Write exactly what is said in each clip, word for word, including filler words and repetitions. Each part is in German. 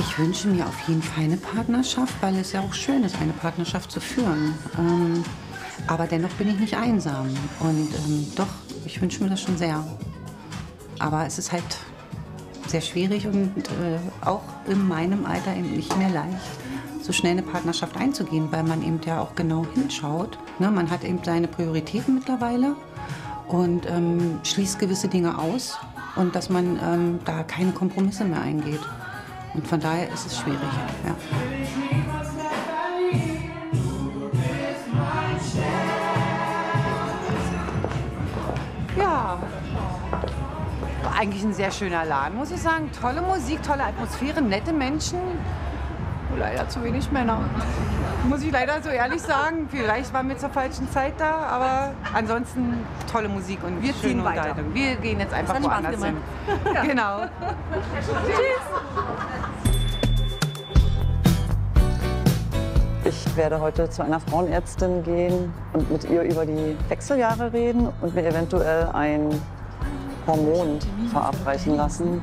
Ich wünsche mir auf jeden Fall eine Partnerschaft, weil es ja auch schön ist, eine Partnerschaft zu führen. Ähm, aber dennoch bin ich nicht einsam. Und ähm, doch, ich wünsche mir das schon sehr. Aber es ist halt sehr schwierig und äh, auch in meinem Alter eben nicht mehr leicht, so schnell eine Partnerschaft einzugehen, weil man eben ja auch genau hinschaut. Ne? Man hat eben seine Prioritäten mittlerweile und ähm, schließt gewisse Dinge aus und dass man ähm, da keine Kompromisse mehr eingeht. Und von daher ist es schwierig. Ja. Ja, war eigentlich ein sehr schöner Laden, muss ich sagen. Tolle Musik, tolle Atmosphäre, nette Menschen. Nur leider zu wenig Männer. Muss ich leider so ehrlich sagen. Vielleicht waren wir zur falschen Zeit da, aber ansonsten tolle Musik und wir ziehen weiter. Wir gehen jetzt einfach woanders hin. Ja. Genau. Tschüss. Ich werde heute zu einer Frauenärztin gehen und mit ihr über die Wechseljahre reden und mir eventuell ein Hormon verabreichen lassen,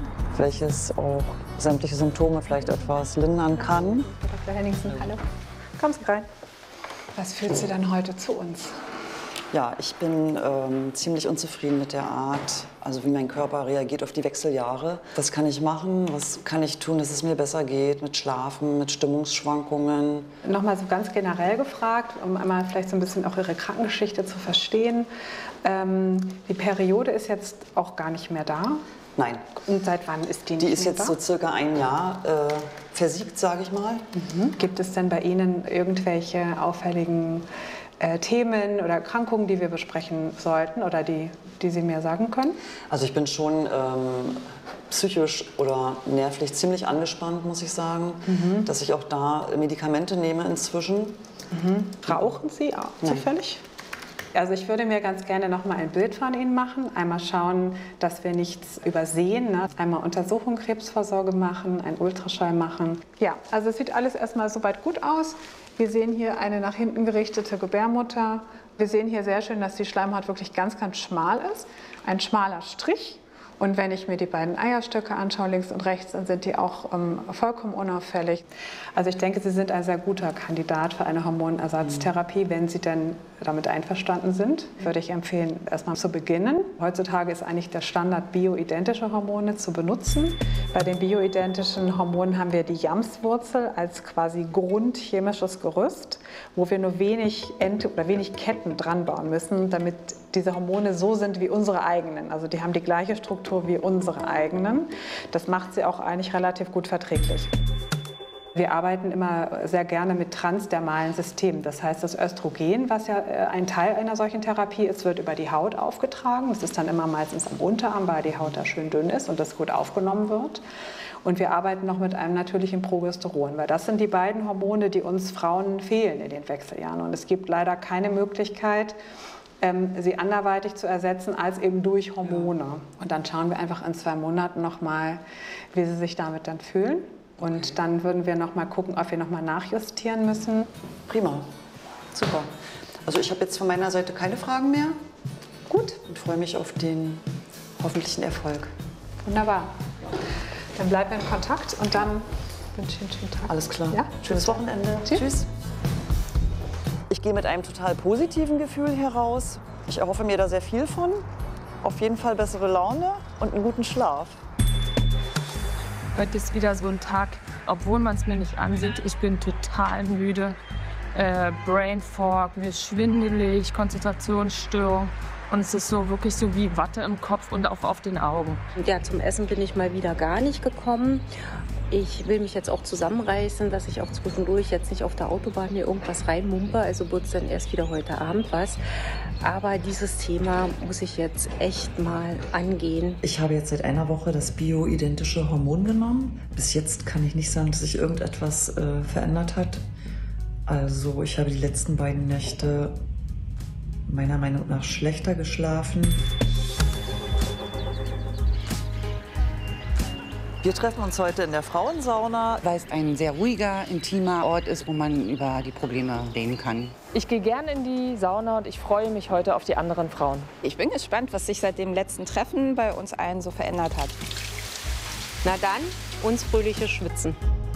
welches auch sämtliche Symptome vielleicht etwas lindern kann. Doktor Henningsen, hallo. Kommen Sie rein. Was führt Sie dann heute zu uns? Ja, ich bin ähm, ziemlich unzufrieden mit der Art, also wie mein Körper reagiert auf die Wechseljahre. Was kann ich machen? Was kann ich tun, dass es mir besser geht mit Schlafen, mit Stimmungsschwankungen? Nochmal so ganz generell gefragt, um einmal vielleicht so ein bisschen auch Ihre Krankengeschichte zu verstehen. Ähm, die Periode ist jetzt auch gar nicht mehr da. Nein. Und seit wann ist die nicht Die ist mehr jetzt da? so circa ein Jahr äh, versiegt, sage ich mal. Mhm. Gibt es denn bei Ihnen irgendwelche auffälligen äh, Themen oder Erkrankungen, die wir besprechen sollten oder die, die Sie mir sagen können? Also ich bin schon ähm, psychisch oder nervlich ziemlich angespannt, muss ich sagen. Mhm. Dass ich auch da Medikamente nehme inzwischen. Mhm. Rauchen Sie auch zufällig? Also ich würde mir ganz gerne noch mal ein Bild von Ihnen machen. Einmal schauen, dass wir nichts übersehen. Ne? Einmal Untersuchung, Krebsvorsorge machen, ein Ultraschall machen. Ja, also es sieht alles erstmal soweit gut aus. Wir sehen hier eine nach hinten gerichtete Gebärmutter. Wir sehen hier sehr schön, dass die Schleimhaut wirklich ganz, ganz schmal ist. Ein schmaler Strich. Und wenn ich mir die beiden Eierstöcke anschaue, links und rechts, dann sind die auch ähm, vollkommen unauffällig. Also ich denke, Sie sind ein sehr guter Kandidat für eine Hormonersatztherapie, wenn Sie denn damit einverstanden sind. Würde ich empfehlen, erstmal zu beginnen. Heutzutage ist eigentlich der Standard, bioidentische Hormone zu benutzen. Bei den bioidentischen Hormonen haben wir die Jamswurzel als quasi grundchemisches Gerüst, wo wir nur wenig Ente oder wenig Ketten dran bauen müssen, damit diese Hormone so sind wie unsere eigenen. Also die haben die gleiche Struktur wie unsere eigenen. Das macht sie auch eigentlich relativ gut verträglich. Wir arbeiten immer sehr gerne mit transdermalen Systemen. Das heißt, das Östrogen, was ja ein Teil einer solchen Therapie ist, wird über die Haut aufgetragen. Das ist dann immer meistens am Unterarm, weil die Haut da schön dünn ist und das gut aufgenommen wird. Und wir arbeiten noch mit einem natürlichen Progesteron, weil das sind die beiden Hormone, die uns Frauen fehlen in den Wechseljahren. Und es gibt leider keine Möglichkeit, sie anderweitig zu ersetzen als eben durch Hormone. Und dann schauen wir einfach in zwei Monaten noch mal, wie sie sich damit dann fühlen. Und dann würden wir noch mal gucken, ob wir noch mal nachjustieren müssen. Prima, super. Also ich habe jetzt von meiner Seite keine Fragen mehr. Gut. Und freue mich auf den hoffentlichen Erfolg. Wunderbar. Dann bleiben wir in Kontakt und dann wünsche ich Ihnen einen schönen Tag. Alles klar. Ja? Schönes Wochenende. Tschüss. Tschüss. Ich gehe mit einem total positiven Gefühl heraus. Ich erhoffe mir da sehr viel von. Auf jeden Fall bessere Laune und einen guten Schlaf. Heute ist wieder so ein Tag, obwohl man es mir nicht ansieht. Ich bin total müde. Äh, Brain Fog, mir ist schwindelig, Konzentrationsstörung. Und es ist so wirklich so wie Watte im Kopf und auch auf den Augen. Ja, zum Essen bin ich mal wieder gar nicht gekommen. Ich will mich jetzt auch zusammenreißen, dass ich auch zwischendurch jetzt nicht auf der Autobahn hier irgendwas reinmumpe. Also wird es dann erst wieder heute Abend was. Aber dieses Thema muss ich jetzt echt mal angehen. Ich habe jetzt seit einer Woche das bioidentische Hormon genommen. Bis jetzt kann ich nicht sagen, dass sich irgendetwas äh, verändert hat. Also ich habe die letzten beiden Nächte meiner Meinung nach schlechter geschlafen. Wir treffen uns heute in der Frauensauna. Weil es ein sehr ruhiger, intimer Ort ist, wo man über die Probleme reden kann. Ich gehe gerne in die Sauna und ich freue mich heute auf die anderen Frauen. Ich bin gespannt, was sich seit dem letzten Treffen bei uns allen so verändert hat. Na dann, uns fröhliche Schwitzen.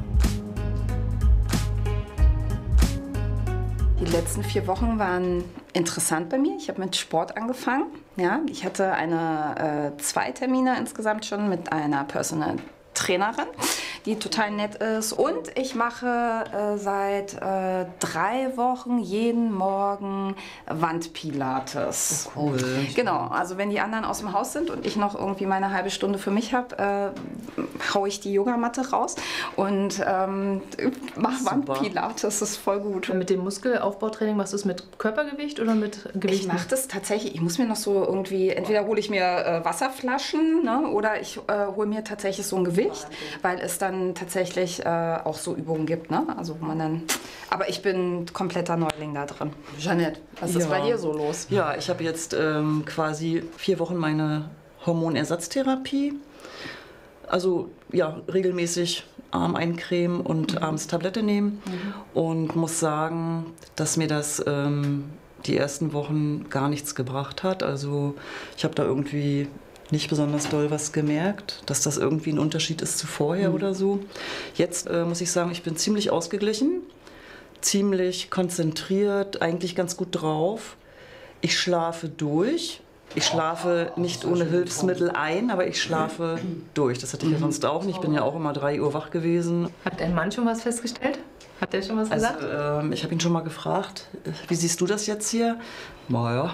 Die letzten vier Wochen waren interessant bei mir. Ich habe mit Sport angefangen. Ja, ich hatte eine, äh, zwei Termine insgesamt schon mit einer Personal Trainerin, die total nett ist. Und ich mache äh, seit äh, drei Wochen jeden Morgen Wandpilates. Oh, cool. Genau, also wenn die anderen aus dem Haus sind und ich noch irgendwie meine halbe Stunde für mich habe, äh, haue ich die Yogamatte raus und ähm, mache Wandpilates. Das ist voll gut. Mit dem Muskelaufbautraining machst du es mit Körpergewicht oder mit Gewicht? Ich mache das tatsächlich, ich muss mir noch so irgendwie, entweder hole ich mir äh, Wasserflaschen, ne, oder ich äh, hole mir tatsächlich so ein Gewicht, weil es dann tatsächlich äh, auch so Übungen gibt, ne? Also wo man dann. Aber ich bin kompletter Neuling da drin. Jeanette, was ist Ja. bei dir so los? Ja, ich habe jetzt ähm, quasi vier Wochen meine Hormonersatztherapie. Also ja, regelmäßig Arm eincremen und mhm. abends Tablette nehmen. Mhm. Und muss sagen, dass mir das ähm, die ersten Wochen gar nichts gebracht hat. Also ich habe da irgendwie nicht besonders doll was gemerkt, dass das irgendwie ein Unterschied ist zu vorher mhm. oder so. Jetzt äh, muss ich sagen, ich bin ziemlich ausgeglichen, ziemlich konzentriert, eigentlich ganz gut drauf. Ich schlafe durch. Ich schlafe nicht ohne Hilfsmittel ein, aber ich schlafe durch. Das hatte ich ja sonst auch nicht. Ich bin ja auch immer drei Uhr wach gewesen. Hat dein Mann schon was festgestellt? Hat der schon was also, gesagt? Ähm, ich habe ihn schon mal gefragt, wie siehst du das jetzt hier? Naja.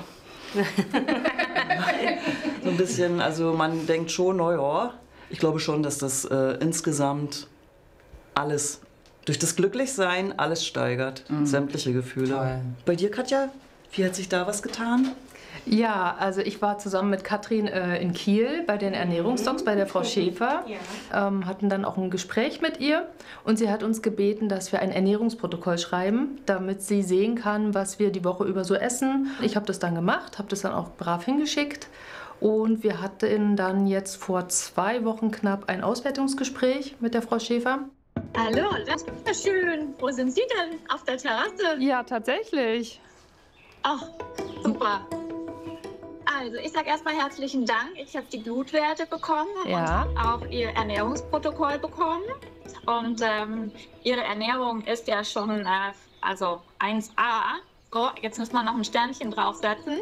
So ein bisschen, also man denkt schon, naja, ich glaube schon, dass das äh, insgesamt alles, durch das Glücklichsein, alles steigert, mhm. sämtliche Gefühle. Toll. Bei dir, Katja, wie hat sich da was getan? Ja, also ich war zusammen mit Katrin äh, in Kiel bei den Ernährungsdocs bei der Frau Schäfer, ja. ähm, hatten dann auch ein Gespräch mit ihr und sie hat uns gebeten, dass wir ein Ernährungsprotokoll schreiben, damit sie sehen kann, was wir die Woche über so essen. Ich habe das dann gemacht, habe das dann auch brav hingeschickt und wir hatten dann jetzt vor zwei Wochen knapp ein Auswertungsgespräch mit der Frau Schäfer. Hallo, das ist ja schön. Wo sind Sie denn? Auf der Terrasse? Ja, tatsächlich. Ach, super. Also, ich sage erstmal herzlichen Dank. Ich habe die Blutwerte bekommen ja. und auch Ihr Ernährungsprotokoll bekommen. Und ähm, Ihre Ernährung ist ja schon äh, also eins A. So, jetzt muss man noch ein Sternchen draufsetzen.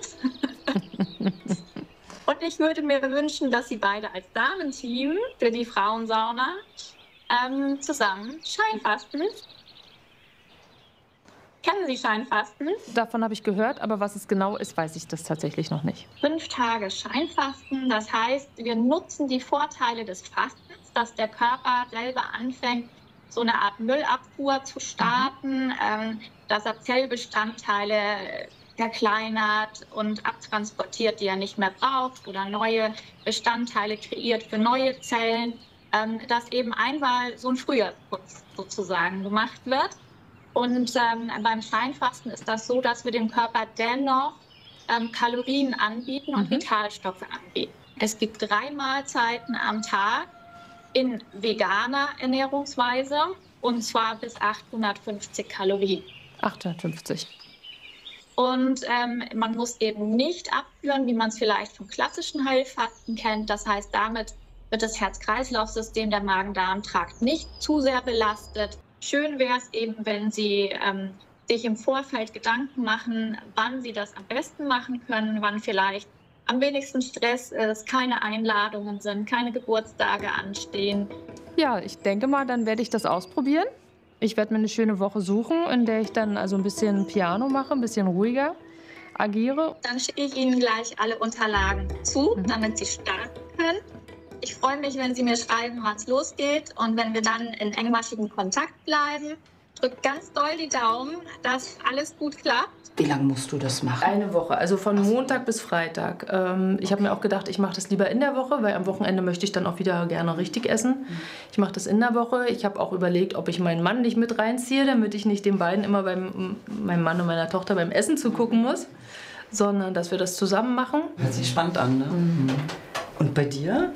Und ich würde mir wünschen, dass Sie beide als Damenteam für die Frauensauna ähm, zusammen Scheinfasten. Kennen Sie Scheinfasten? Davon habe ich gehört, aber was es genau ist, weiß ich das tatsächlich noch nicht. Fünf Tage Scheinfasten, das heißt, wir nutzen die Vorteile des Fastens, dass der Körper selber anfängt, so eine Art Müllabfuhr zu starten, mhm. ähm, dass er Zellbestandteile verkleinert und abtransportiert, die er nicht mehr braucht, oder neue Bestandteile kreiert für neue Zellen, ähm, dass eben einmal so ein Frühjahrsputz sozusagen gemacht wird. Und ähm, beim Scheinfasten ist das so, dass wir dem Körper dennoch ähm, Kalorien anbieten und mhm. Vitalstoffe anbieten. Es gibt drei Mahlzeiten am Tag in veganer Ernährungsweise und zwar bis achthundertfünfzig Kalorien. achthundertfünfzig. Und ähm, man muss eben nicht abführen, wie man es vielleicht vom klassischen Heilfasten kennt. Das heißt, damit wird das Herz-Kreislauf-System, der Magen-Darm-Trakt nicht zu sehr belastet. Schön wäre es eben, wenn Sie ähm, sich im Vorfeld Gedanken machen, wann Sie das am besten machen können, wann vielleicht am wenigsten Stress ist, keine Einladungen sind, keine Geburtstage anstehen. Ja, ich denke mal, dann werde ich das ausprobieren. Ich werde mir eine schöne Woche suchen, in der ich dann also ein bisschen Piano mache, ein bisschen ruhiger agiere. Dann schicke ich Ihnen gleich alle Unterlagen zu, mhm. damit Sie starten können. Ich freue mich, wenn Sie mir schreiben, wann es losgeht und wenn wir dann in engmaschigem Kontakt bleiben. Drückt ganz doll die Daumen, dass alles gut klappt. Wie lange musst du das machen? Eine Woche, also von Montag bis Freitag. Ähm, ich habe mir auch gedacht, ich mache das lieber in der Woche, weil am Wochenende möchte ich dann auch wieder gerne richtig essen. Ich mache das in der Woche. Ich habe auch überlegt, ob ich meinen Mann nicht mit reinziehe, damit ich nicht den beiden immer beim meinem Mann und meiner Tochter beim Essen zugucken muss, sondern dass wir das zusammen machen. Hört sich spannend an, ne? Mhm. Und bei dir?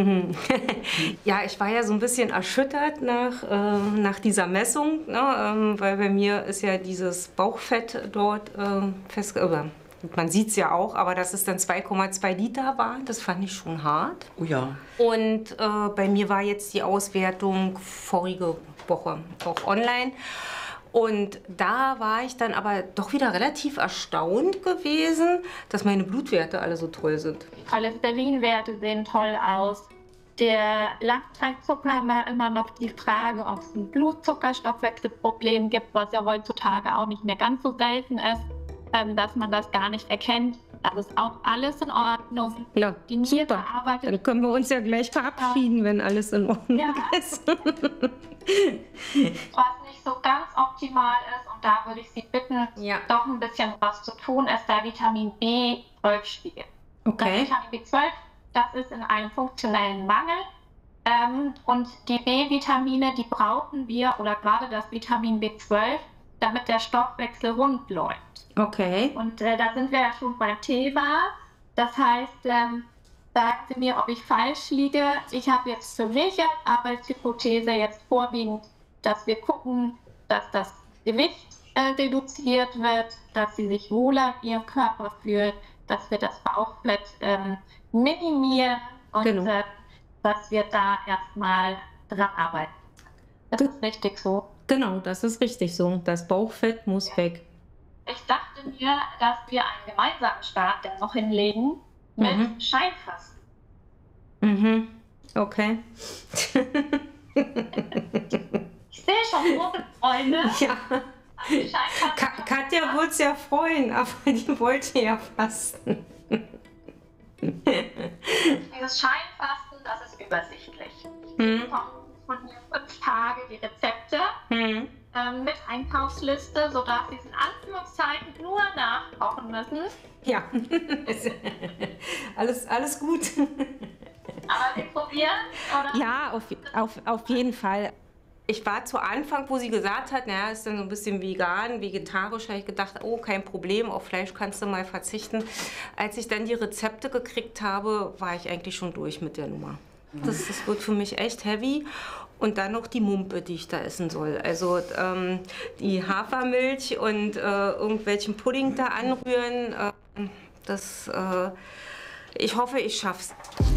Ja, ich war ja so ein bisschen erschüttert nach, äh, nach dieser Messung, ne, ähm, weil bei mir ist ja dieses Bauchfett dort äh, fest, äh, Man sieht es ja auch, aber dass es dann zwei Komma zwei Liter waren, das fand ich schon hart. Oh ja. Und äh, bei mir war jetzt die Auswertung vorige Woche auch online. Und da war ich dann aber doch wieder relativ erstaunt gewesen, dass meine Blutwerte alle so toll sind. Die Cholesterinwerte sehen toll aus. Der Langzeitzucker haben wir immer noch die Frage, ob es ein Blutzuckerstoffwechselproblem gibt, was ja heutzutage auch nicht mehr ganz so selten ist, ähm, dass man das gar nicht erkennt. Das ist auch alles in Ordnung. Ja, die Niere arbeitet. Dann können wir uns ja gleich verabschieden, wenn alles in Ordnung ja. ist. Was nicht so ganz optimal ist, und da würde ich Sie bitten, ja. doch ein bisschen was zu tun, ist der Vitamin B zwölf Spiegel. Okay. Das Vitamin B zwölf, das ist in einem funktionellen Mangel. Ähm, und die B-Vitamine, die brauchen wir, oder gerade das Vitamin B zwölf, damit der Stoffwechsel rund läuft. Okay. Und äh, da sind wir ja schon beim Thema. Das heißt, ähm, sagen Sie mir, ob ich falsch liege. Ich habe jetzt für mich als Arbeitshypothese jetzt vorwiegend, dass wir gucken, dass das Gewicht äh, reduziert wird, dass Sie sich wohler in Ihrem Körper fühlen, dass wir das Bauchfett ähm, minimieren und genau. äh, dass wir da erstmal dran arbeiten. Das ist richtig so. Genau, das ist richtig so. Das Bauchfett muss weg. Ich dachte mir, dass wir einen gemeinsamen Start dann noch hinlegen mit Mhm. Scheinfasten. Mhm. Okay. Ich sehe schon große Freunde. Ja. Ka Katja würde es ja freuen, aber die wollte ja fasten. Dieses Scheinfasten, das ist übersichtlich. Hm. Ich bekomme von mir fünf Tage die Rezepte Hm. ähm, mit Einkaufsliste, sodass Sie es in Anführungszeichen nur nachkochen müssen. Ja, alles, alles gut. Aber Sie probieren, oder? Ja, auf, auf, auf jeden Fall. Ich war zu Anfang, wo sie gesagt hat, naja, ist dann so ein bisschen vegan, vegetarisch, habe ich gedacht, oh, kein Problem, auf Fleisch kannst du mal verzichten. Als ich dann die Rezepte gekriegt habe, war ich eigentlich schon durch mit der Nummer. Das, das wird für mich echt heavy. Und dann noch die Mumpe, die ich da essen soll. Also ähm, die Hafermilch und äh, irgendwelchen Pudding da anrühren, äh, das, äh, ich hoffe, ich schaff's.